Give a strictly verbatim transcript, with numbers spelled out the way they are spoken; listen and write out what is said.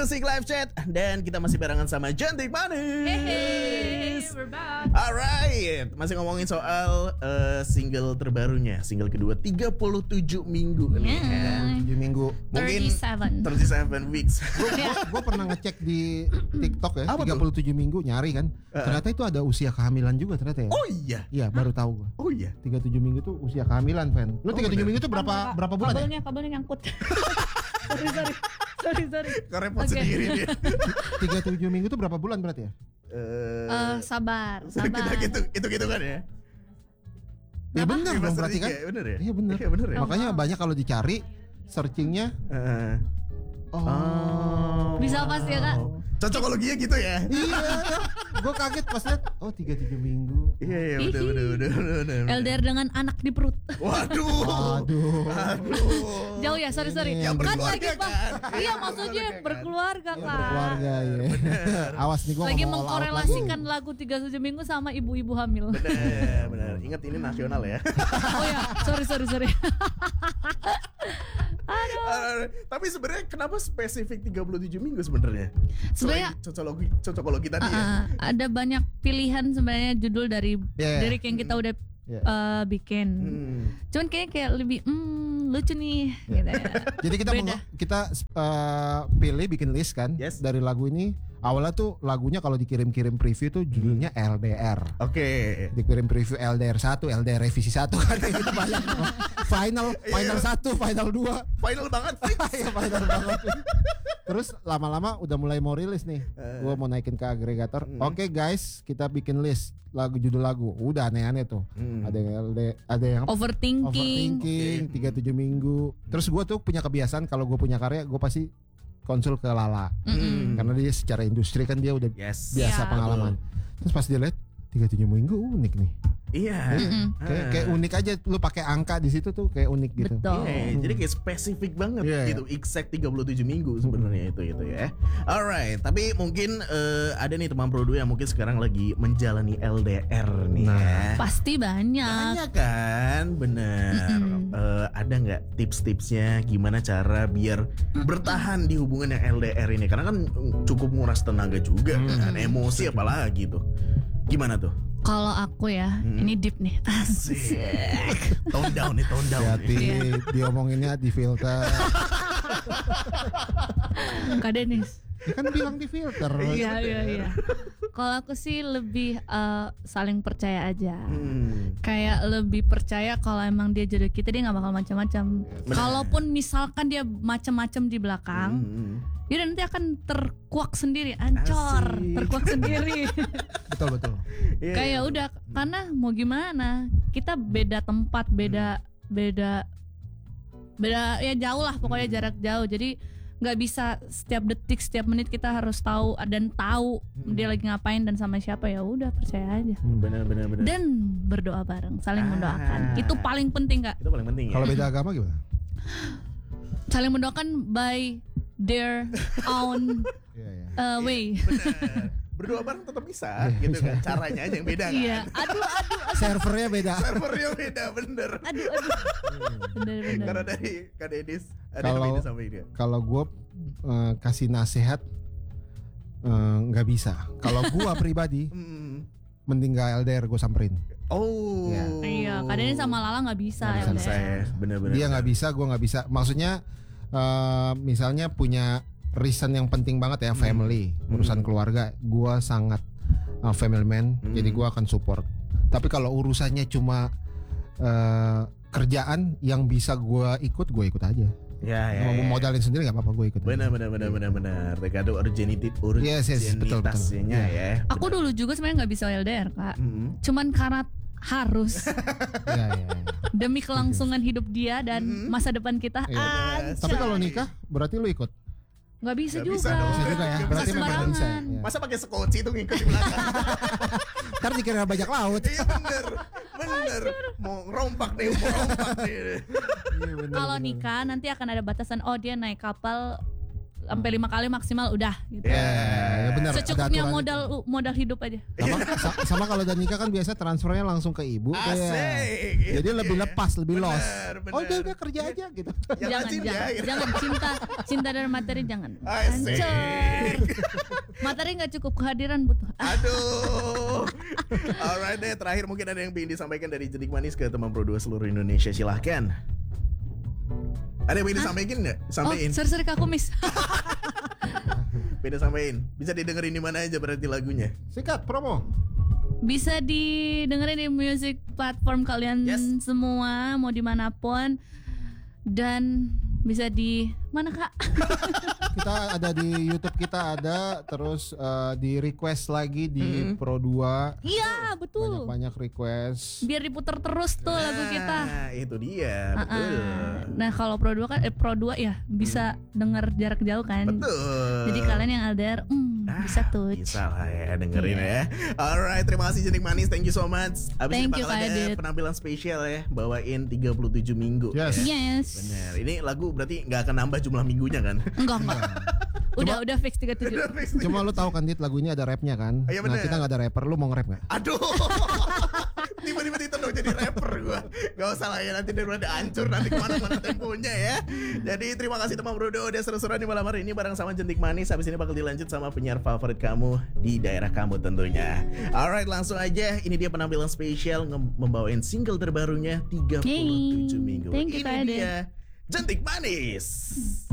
Music Live Chat. Dan kita masih barengan sama Cantik Manis. Hey, we're back. Alright, masih ngomongin soal uh, single terbarunya, single kedua tiga puluh tujuh minggu nih Yeah. kan. tujuh minggu. Mungkin tiga puluh tujuh. tiga puluh tujuh weeks. Gue pernah ngecek di TikTok ya, Apa tiga puluh tujuh minggu nyari kan. Uh-uh. Ternyata itu ada usia kehamilan juga ternyata ya. Oh iya. Iya, baru tahu gue. Oh iya. tiga puluh tujuh minggu tuh usia kehamilan, Fan. Lu Oh, tiga puluh tujuh bener. minggu tuh berapa Kabel- berapa bulan ya? Kabelnya, kabelnya nyangkut. sorry, sorry. Sorry, sorry. Kok repot Oke. sendiri dia. tiga puluh tujuh minggu tuh berapa bulan berarti ya? Eh, Eh, sabar, kita sabar. gitu gitu gitu kan ya. Ya benar dong Master berarti kan? tiga, bener ya? Iya benar. Iya bener ya. Oh. Makanya banyak kalau dicari searchingnya. Eh, Oh. Bisa pasti ya, Kak? Cocokologinya gitu ya. Iya. Gue kaget pas lihat. Oh tiga puluh tujuh minggu. Iya iya bener bener bener bener. L D R dengan anak di perut. Waduh. Aduh. Aduh. Jauh ya, sorry sorry. Ini yang Kan berkeluarga lagi Bang. kan? Iya, maksudnya berkeluarga kan. Keluarga ya. Awas nih gue Lagi mengkorelasikan lagu tiga puluh tujuh minggu sama ibu-ibu hamil. Bener bener. Ingat ini nasional ya. Oh ya, sorry sorry sorry. Uh, tapi sebenarnya kenapa spesifik tiga puluh tujuh minggu sebenarnya? Sebenarnya- Selain cocokologi cocokologi tadi ya. Uh, ada banyak pilihan sebenarnya judul dari Yeah. lirik yang kita udah Yeah. uh, bikin. Hmm. Cuman kayaknya kayak lebih hmm, lucu nih gitu ya. Jadi kita Beda. mau, kita uh, pilih bikin list kan Yes. dari lagu ini. Awalnya tuh lagunya kalau dikirim-kirim preview tuh judulnya L D R. Oke. Dikirim preview L D R satu, L D R revisi satu kan kayak gitu banyak. Final, final satu, final dua. Final banget fix. Ya final banget. Terus lama-lama udah mulai mau rilis nih. Eh. Gua mau naikin ke agregator. Hmm. Oke guys, kita bikin list lagu judul lagu. Udah aneh-aneh tuh. Hmm. Ada yang L D, ada yang Overthinking. overthinking tiga puluh tujuh minggu. Terus gue tuh punya kebiasaan kalau gue punya karya gue pasti konsul ke Lala. Mm-mm. Karena dia secara industri kan dia udah Yes. biasa Iya. pengalaman. Terus pas dia lihat tiga puluh tujuh minggu unik nih. Iya. Mm-mm. Kayak kayak unik aja lu pakai angka di situ tuh kayak unik gitu. Betul. Iya, jadi kayak spesifik banget Iya, gitu, exact tiga puluh tujuh minggu sebenarnya itu itu ya. Alright, tapi mungkin eh, ada nih teman Prodo yang mungkin sekarang lagi menjalani L D R nih Nah. ya. Pasti banyak. Banyak kan, bener. Mm-mm. Eh, ada nggak tips-tipsnya gimana cara biar bertahan di hubungan yang L D R ini? Karena kan mm, cukup nguras tenaga juga, kan emosi apalagi tuh. Gimana tuh? Kalau aku ya, Hmm. ini deep nih. Asik. Tone down nih, tone down. Hati nih. diomonginnya di filter. Kak Denis. Ya kan bilang di filter. Iya iya iya. Kalau aku sih lebih eh, saling percaya aja. Hmm. Kayak lebih percaya kalau emang dia jodoh kita, dia nggak bakal macam-macam. Benar. Kalaupun misalkan dia macam-macam di belakang, Hmm. dia nanti akan terkuak sendiri, ancor, Asik. terkuak sendiri. Betul betul. Iya, Kayak iya. udah, karena mau gimana? Kita beda tempat, beda beda beda ya jauh lah pokoknya jarak jauh. Jadi nggak bisa setiap detik, setiap menit kita harus tahu dan tahu Hmm. dia lagi ngapain dan sama siapa. Ya udah percaya aja. Benar benar benar. Dan berdoa bareng, saling Ah. mendoakan. Itu paling penting, Kak. Itu paling penting ya. Kalau beda agama gimana? Saling mendoakan by their own Iya iya. uh, way. Benar. Berdoa bareng tetap bisa gitu kan. Caranya aja yang beda kan. Iya. Aduh aduh Servernya beda. Servernya beda bener. aduh aduh. Bener bener. Karena dari Kak Dedis ada yang Kalau beda sama ini. kalau gue uh, kasih nasihat uh, nggak bisa. Kalau gue pribadi Hmm. mending gak L D R gue samperin. Oh. Iya. Iya, kadang sama Lala nggak bisa Nggak ya bisa, udah. Saya bener-bener. Dia nggak bisa, gue nggak bisa. Maksudnya uh, misalnya punya reason yang penting banget ya, family, Hmm. urusan keluarga. Gue sangat uh, family man, Hmm. jadi gue akan support. Tapi kalau urusannya cuma uh, kerjaan yang bisa gue ikut, gue ikut aja. Ya ya. Mau ya. modalin sendiri nggak apa-apa, gue ikut. aja. Benar benar benar benar benar. Tergantung urgenity Yes, yes, betul, betul. urgenitasnya ya. Aku dulu juga sebenarnya nggak bisa L D R, Kak. Hmm. Cuman karena harus Iya, iya, iya. demi kelangsungan hidup dia dan Hmm. masa depan kita. Iya. Anjay. Tapi kalau nikah berarti lu ikut. nggak bisa Nggak juga. bisa dong. Bisa juga ya. Nggak Berarti bisa memang sembarangan. bisa. Ya. Masa pakai sekoci itu ngikut di belakang? Ntar dikira bajak laut. Iya bener, bener. Mau rompak nih, mau rompak nih. Iya, bener, Kalau bener. nikah nanti akan ada batasan. Oh dia naik kapal sampai lima kali maksimal udah gitu. Ya, ya benar. ada Secukupnya aturan modal itu. modal hidup aja. Sama, sa- sama kalau udah nikah kan biasa transfernya langsung ke ibu. Asik, Kayak. Jadi itu lebih dia. lepas, lebih Benar, los. benar. Oh udah udah kerja aja gitu. Yang jangan rajin jangan ya. jangan cinta cinta dan materi jangan. Asik. Hancur. Materi nggak cukup, kehadiran butuh. Aduh. Alright deh, terakhir mungkin ada yang ingin disampaikan dari Jentik Manis ke teman Pro dua seluruh Indonesia, silahkan. Ada yang ingin disampaikan nggak? Oh, Sampaikan. sorry-sorry Kak Kumis. Beda sampein. Bisa didengerin di mana aja berarti lagunya. Sikat promo. Bisa didengerin di music platform kalian Yes. semua, mau dimanapun. Dan bisa di mana Kak? Kita ada di YouTube, kita ada terus eh, di request lagi di Mm-mm. Pro dua. Iya betul. Banyak-banyak request. Biar diputar terus tuh lagu kita. Nah, itu dia, betul. Uh-uh. Nah kalau Pro dua kan eh, Pro dua ya bisa denger jarak jauh kan. Betul. Jadi kalian yang L D R hmm, Ah, bisa touch. Bisa lah ya dengerin Iya. ya. Alright, terima kasih Jentik Manis, thank you so much. Abis Thank ini you, bakal Kak ada Adit. penampilan spesial ya, bawain tiga puluh tujuh minggu. Yes. ya. Yes. Bener, ini lagu berarti nggak akan nambah jumlah minggunya kan? Enggak enggak. Udah udah fix tiga puluh tujuh. Cuma lu tahu kan Dit, lagunya ada rapnya kan? Iya, Nah bener. kita nggak ada rapper, lu mau nge-rap nggak? Aduh. Tiba-tiba ditendang jadi rapper gua. Gak usah lah ya, nanti daripada hancur nanti kemana-mana temponya ya. Jadi terima kasih teman Bro udah seru-seruan di malam hari ini bareng sama Jentik Manis. Habis ini bakal dilanjut sama penyiar favorit kamu di daerah kamu tentunya. Alright, langsung aja. Ini dia penampilan spesial nge- membawain single terbarunya tiga puluh tujuh Yay. minggu. Thank you, Ini Kak Adit. dia Jentik Manis.